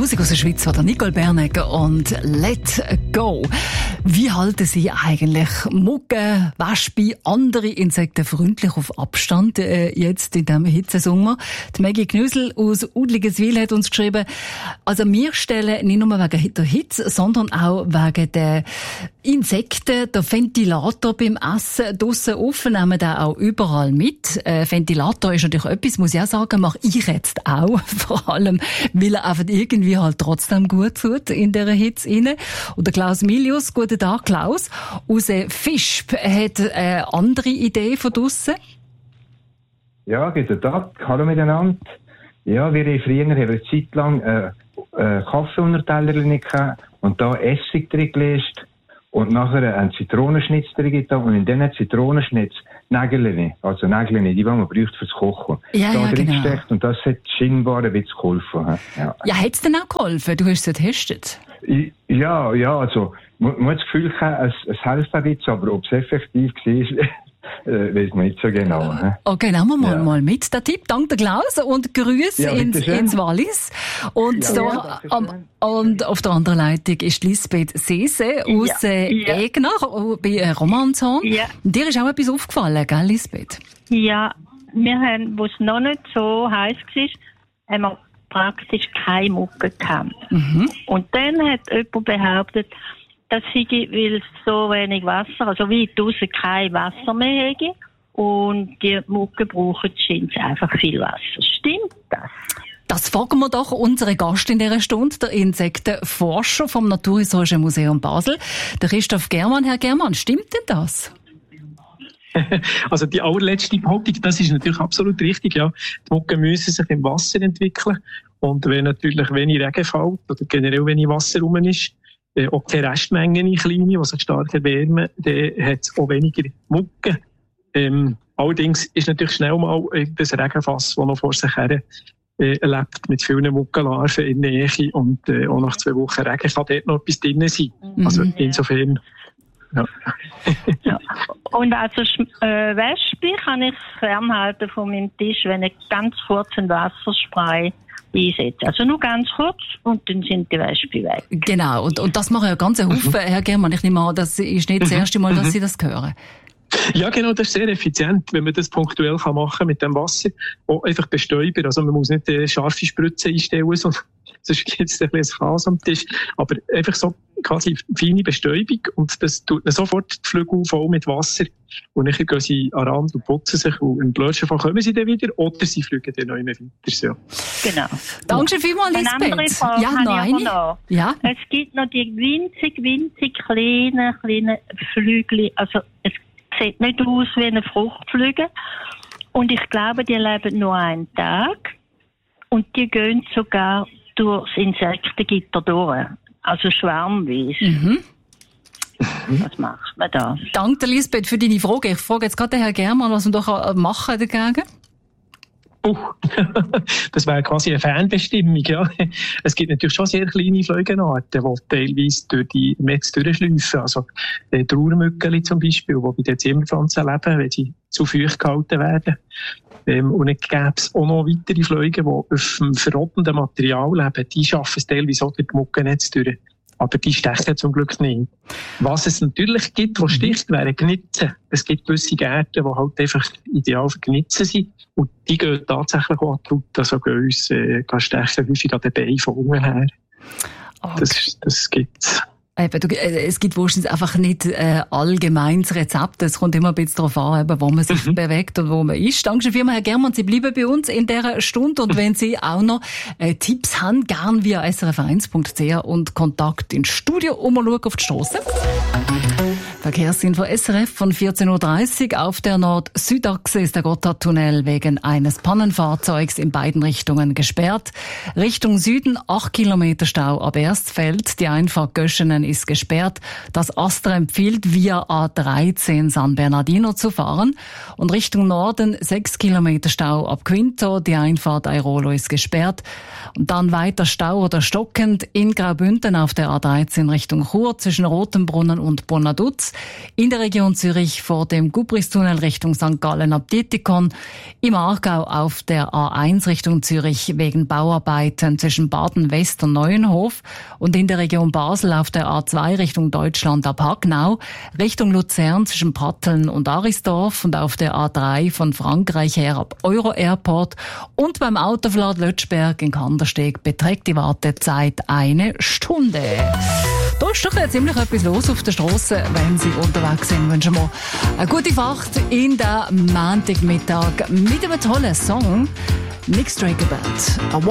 Musik aus der Schweiz von Nicole Bernegger und Let Go. Wie halten Sie eigentlich Muggen, Wespen, andere Insekten freundlich auf Abstand jetzt in diesem Hitzesommer? Die Maggie Knüssel aus Udligeswil hat uns geschrieben, also wir stellen nicht nur wegen der Hitze, sondern auch wegen der Insekten, der Ventilator beim Essen draussen offen, nehmen wir auch überall mit. Ventilator ist natürlich etwas, muss ich auch sagen, mache ich jetzt auch. Vor allem, weil er einfach irgendwie halt trotzdem gut tut in dieser Hitze rein. Und der Klaus Milius, guten Tag Klaus, aus Fischb, hat eine andere Idee von draussen. Ja, guten Tag, hallo miteinander. Ja, wir früher haben eine Zeit lang Kaffee unter Tellerchen gehabt und da Essig drin gelegt und nachher einen Zitronenschnitz drin getan und in diesen Zitronenschnitz Nägel, also Nägel, die man braucht fürs Kochen. Ja, da drin genau. gesteckt und das hat scheinbar ein bisschen geholfen. Ja, hat es denn auch geholfen? Du hast es getestet? Ja, also man hat das Gefühl gehabt, es hilft ein bisschen, aber ob es effektiv war, weiß man nicht so genau. Okay, nehmen wir mal mit den Tipp. Danke Klaus und Grüße ins Wallis. Und, und auf der anderen Leitung ist Lisbeth Sese aus Egnach bei Romanshorn. Ja. Dir ist auch etwas aufgefallen, gell Lisbeth? Ja, wir haben, wo es noch nicht so heiß war, haben wir praktisch keine Mucke gehabt. Mhm. Und dann hat jemand behauptet, dass sei, weil es so wenig Wasser, also weit draussen kein Wasser mehr hätte und die Mucke brauchen scheint einfach viel Wasser. Stimmt das? Das fragen wir doch unseren Gast in dieser Stunde, der Insektenforscher vom Naturhistorischen Museum Basel, der Christoph Germann. Herr Germann, stimmt denn das? Also die allerletzte Behauptung, das ist natürlich absolut richtig, ja. Die Mucken müssen sich im Wasser entwickeln und wenn natürlich wenig Regen fällt oder generell wenig Wasser rum ist, auch keine Restmengen kleine, die sich stark erwärmen, dann hat es auch weniger Mucken. Allerdings ist natürlich schnell mal das Regenfass, das noch vor sich her lebt, mit vielen Muckenlarven in der Nähe und auch nach 2 Wochen Regen kann dort noch etwas drin sein. Also insofern... Ja. Ja. Und also Wespe kann ich fernhalten von meinem Tisch, wenn ich ganz kurz einen Wasserspray einsetze. Also nur ganz kurz und dann sind die Wespen weg. Genau, und das machen ja ganze Haufen, Herr Germann. Ich nehme an, das ist nicht das erste Mal, dass Sie das hören. Ja, genau, das ist sehr effizient, wenn man das punktuell machen kann mit dem Wasser. Auch einfach bestäubern. Also man muss nicht scharfe Spritzen einstellen, sonst gibt es ein bisschen Chaos am Tisch. Aber einfach so quasi feine Bestäubung und das tut dann sofort die Flügel voll mit Wasser. Und dann gehen sie an den Rand und putzen sich und im blödsten Fall kommen sie dann wieder oder sie fliegen dann noch immer weiter. So. Genau. Danke vielmals, Lisbeth. Eine andere Frage habe ich noch. Ja? Es gibt noch die winzig kleinen Flügel, also es sieht nicht aus wie eine Fruchtfliege. Und ich glaube, die leben nur einen Tag. Und die gehen sogar durchs Insektengitter durch. Also schwarmweise. Mhm. Was macht man da? Danke, Lisbeth, für deine Frage. Ich frage jetzt gerade den Herrn Germann, was wir doch machen dagegen. Das wäre quasi eine Fernbestimmung, ja. Es gibt natürlich schon sehr kleine Fliegenarten, die teilweise durch die Netz durchschleifen. Also, Trauermückeli zum Beispiel, die bei den Zimmerpflanzen leben, wenn sie zu feucht gehalten werden. Und dann gäbe es auch noch weitere Fliegen, die auf dem verrottenden Material leben. Die schaffen es teilweise auch durch die Muckennetze durch. Aber die stechen zum Glück nicht. Was es natürlich gibt, was sticht, wären Gnitzen. Es gibt gewisse Gärten, die halt einfach ideal für Gnitzen sind. Und die gehen tatsächlich auch an die Haut. Also gehen uns stechen häufig an den Beinen von unten her. Okay. Das gibt's. Es gibt wahrscheinlich einfach nicht allgemeines Rezept. Es kommt immer ein bisschen darauf an, wo man sich bewegt und wo man ist. Danke schön vielmals, Herr Germann. Sie bleiben bei uns in dieser Stunde. Und wenn Sie auch noch Tipps haben, gern via srf1.ch und Kontakt ins Studio umschauen auf die Strasse. Verkehrsinfo SRF von 14.30 Uhr. Auf der Nord-Südachse ist der Gotthardtunnel wegen eines Pannenfahrzeugs in beiden Richtungen gesperrt. Richtung Süden 8 Kilometer Stau ab Erstfeld. Die Einfahrt Göschenen ist gesperrt. Das Astra empfiehlt via A13 San Bernardino zu fahren. Und Richtung Norden 6 Kilometer Stau ab Quinto. Die Einfahrt Airolo ist gesperrt. Und dann weiter Stau oder stockend in Graubünden auf der A13 Richtung Chur zwischen Rotenbrunnen und Bonaduz. In der Region Zürich vor dem Gubristunnel Richtung St. Gallen ab Dietikon. Im Aargau auf der A1 Richtung Zürich wegen Bauarbeiten zwischen Baden-West und Neuenhof. Und in der Region Basel auf der A2 Richtung Deutschland ab Hagnau. Richtung Luzern zwischen Pratteln und Arisdorf. Und auf der A3 von Frankreich her ab Euro Airport. Und beim Autoverlad Lötschberg in Kandersteg beträgt die Wartezeit 1 Stunde. Da ist doch ziemlich etwas los auf der Strasse, wenn Sie unterwegs sind. Wünschen wir eine gute Fahrt in den Montagmittag mit einem tollen Song. Nick Straker Band.